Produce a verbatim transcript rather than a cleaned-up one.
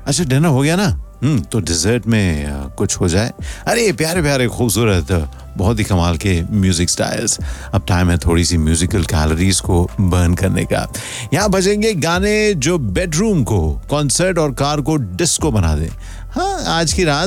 अच्छा डिनर हो गया ना? हम्म तो डिजर्ट में आ, कुछ हो जाए. अरे प्यारे प्यारे खूबसूरत बहुत ही कमाल के म्यूजिक स्टाइल्स. अब टाइम है थोड़ी सी म्यूजिकल कैलोरीज को बर्न करने का. यहाँ बजेंगे गाने जो बेडरूम को कॉन्सर्ट और कार को डिस्को बना दें. हाँ आज की रात